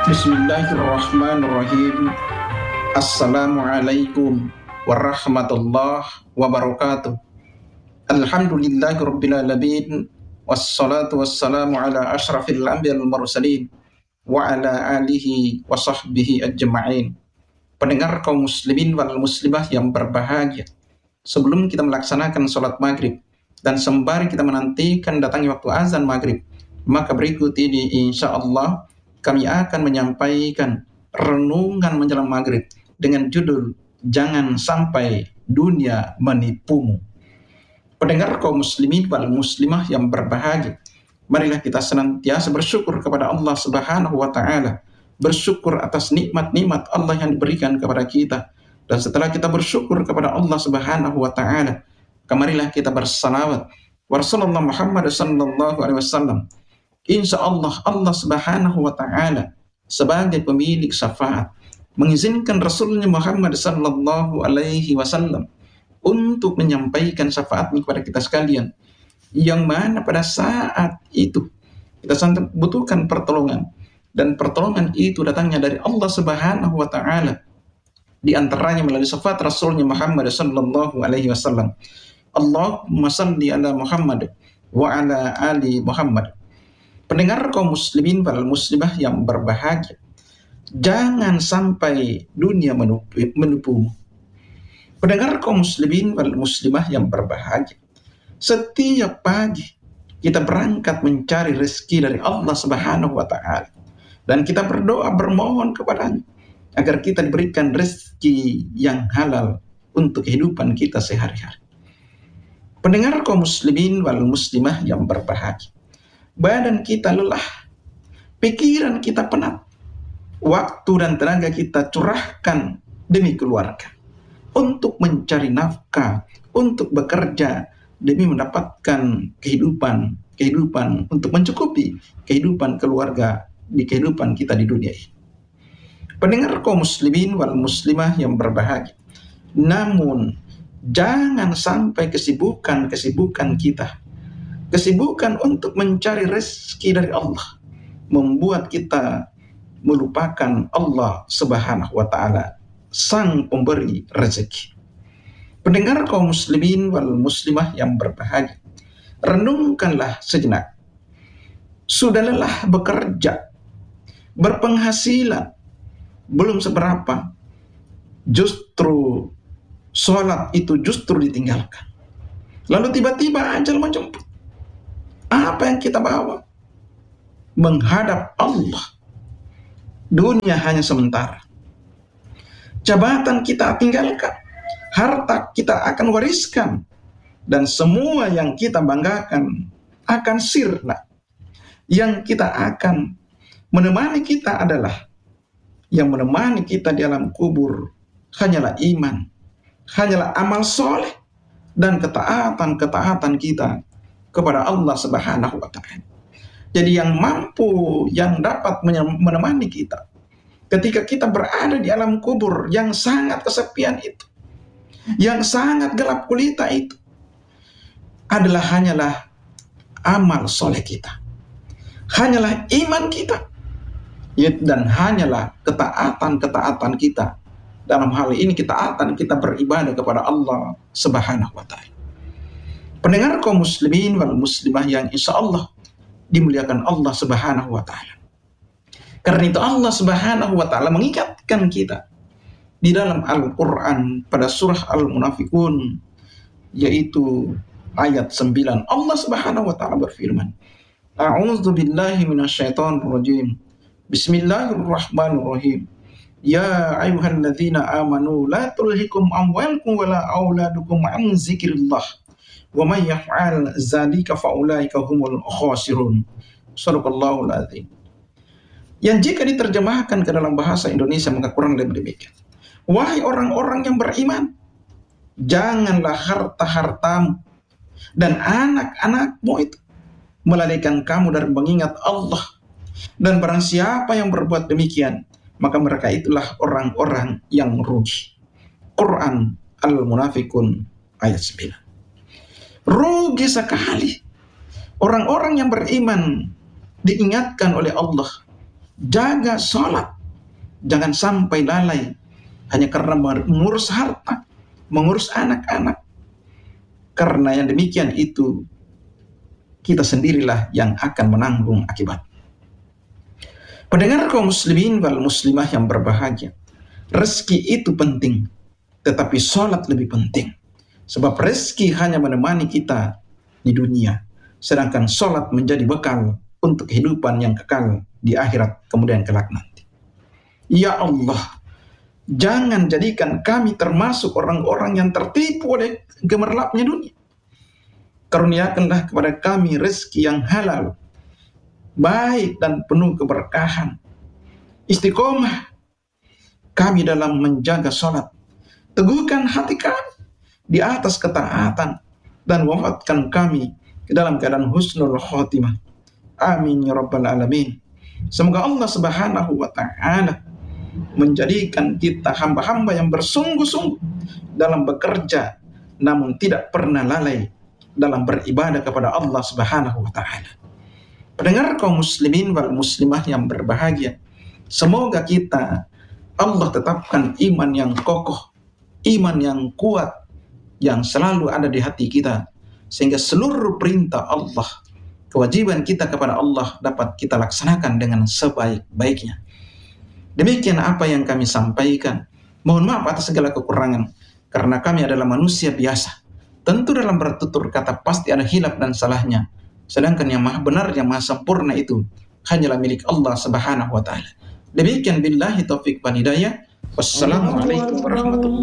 Bismillahirrahmanirrahim. Assalamualaikum warahmatullahi wabarakatuh. Alhamdulillahirrabbilalamin. Wassalatu wassalamu ala ashrafil anbiya wal mursalin wa ala alihi wa sahbihi ajma'in. Pendengar kaum muslimin wal muslimah yang berbahagia, sebelum kita melaksanakan sholat maghrib dan sembari kita menantikan datangnya waktu azan maghrib, maka berikut ini insyaallah kami akan menyampaikan renungan menjelang maghrib dengan judul Jangan Sampai Dunia Menipumu. Pendengar kaum muslimin wal muslimah yang berbahagia, marilah kita senantiasa bersyukur kepada Allah Subhanahu wa taala, bersyukur atas nikmat-nikmat Allah yang diberikan kepada kita. Dan setelah kita bersyukur kepada Allah Subhanahu wa taala, marilah kita bersalawat wa sallallahu Muhammad sallallahu alaihi wasallam. Insya Allah Allah Subhanahu wa taala sebagai pemilik syafaat mengizinkan Rasulnya Muhammad sallallahu alaihi wasallam untuk menyampaikan syafaatnya kepada kita sekalian, yang mana pada saat itu kita sangat butuhkan pertolongan, dan pertolongan itu datangnya dari Allah Subhanahu wa taala, di antaranya melalui syafaat Rasulnya Muhammad sallallahu alaihi wasallam. Allahumma salli ala Muhammad wa ala ali Muhammad. Pendengar kaum muslimin wal muslimah yang berbahagia, jangan sampai dunia menipumu. Pendengar kaum muslimin wal muslimah yang berbahagia, setiap pagi kita berangkat mencari rezeki dari Allah Subhanahu wa taala, dan kita berdoa bermohon kepadanya agar kita diberikan rezeki yang halal untuk kehidupan kita sehari-hari. Pendengar kaum muslimin wal muslimah yang berbahagia, badan kita lelah, pikiran kita penat, waktu dan tenaga kita curahkan demi keluarga, untuk mencari nafkah, untuk bekerja demi mendapatkan kehidupan untuk mencukupi kehidupan keluarga di kehidupan kita di dunia ini. Pendengar kaum muslimin wal muslimah yang berbahagia, namun jangan sampai kesibukan kita, kesibukan untuk mencari rezeki dari Allah, membuat kita melupakan Allah Subhanahu wa taala, sang pemberi rezeki. Pendengar kaum muslimin wal muslimah yang berbahagia, renungkanlah sejenak. Sudah lelah bekerja, berpenghasilan belum seberapa, justru sholat itu justru ditinggalkan. Lalu tiba-tiba ajal menjemput. Apa yang kita bawa? Menghadap Allah. Dunia hanya sementara. Jabatan kita tinggalkan, harta kita akan wariskan, dan semua yang kita banggakan akan sirna. Yang kita akan menemani kita adalah, yang menemani kita di alam kubur hanyalah iman, hanyalah amal soleh, dan ketaatan kita kepada Allah Subhanahu wa taala. Jadi yang mampu, yang dapat menemani kita ketika kita berada di alam kubur yang sangat kesepian itu, yang sangat gelap gulita itu, hanyalah amal soleh kita, hanyalah iman kita, dan hanyalah ketaatan kita. Dalam hal ini ketaatan kita beribadah kepada Allah Subhanahu wa taala. Pendengar kaum muslimin wal muslimah yang insya Allah dimuliakan Allah Subhanahu wa taala. Karena itu Allah Subhanahu wa taala mengingatkan kita di dalam Al-Qur'an pada surah Al-Munafiqun, yaitu ayat 9. Allah Subhanahu wa taala berfirman, A'udzu billahi minasyaitonir rajim. Bismillahirrahmanirrahim. Ya ayyuhalladzina amanu la tulhikum amwalukum wala auladukum an dzikrillah. Wa may yaf'al dzalika faulaika humul khasirun. Shadaqallahul azim. Yang jika diterjemahkan ke dalam bahasa Indonesia maka kurang lebih demikian. Wahai orang-orang yang beriman, janganlah harta-hartamu dan anak-anakmu itu melalaikan kamu dari mengingat Allah. Dan barang siapa yang berbuat demikian, maka mereka itulah orang-orang yang rugi. Quran Al-Munafiqun ayat 9. Rugi sekali orang-orang yang beriman diingatkan oleh Allah Jaga sholat, jangan sampai lalai hanya karena mengurus harta, mengurus anak-anak. Karena yang demikian itu kita sendirilah yang akan menanggung akibat. Pendengar kaum muslimin wal muslimah yang berbahagia, rezeki itu penting, tetapi sholat lebih penting. Sebab rezeki hanya menemani kita di dunia, sedangkan sholat menjadi bekal untuk kehidupan yang kekal di akhirat kemudian kelak nanti. Ya Allah, jangan jadikan kami termasuk orang-orang yang tertipu oleh gemerlapnya dunia. Karuniakanlah kepada kami rezeki yang halal, baik dan penuh keberkahan. Istiqomah kami dalam menjaga sholat. Teguhkan hati kami di atas ketaatan dan wafatkan kami ke dalam keadaan husnul khotimah. Amin ya rabbal alamin. Semoga Allah Subhanahu wa ta'ala menjadikan kita hamba-hamba yang bersungguh-sungguh dalam bekerja, namun tidak pernah lalai dalam beribadah kepada Allah Subhanahu wa ta'ala. Pendengar kaum muslimin wal muslimah yang berbahagia, semoga kita Allah tetapkan iman yang kokoh, iman yang kuat, yang selalu ada di hati kita, sehingga seluruh perintah Allah, kewajiban kita kepada Allah dapat kita laksanakan dengan sebaik-baiknya. Demikian apa yang kami sampaikan. Mohon maaf atas segala kekurangan, karena kami adalah manusia biasa. Tentu dalam bertutur kata pasti ada hilaf dan salahnya. Sedangkan yang maha benar, yang maha sempurna itu hanyalah milik Allah Subhanahu wa ta'ala. Demikian billahi taufiq wal hidayah. Wassalamualaikum warahmatullahi wabarakatuh.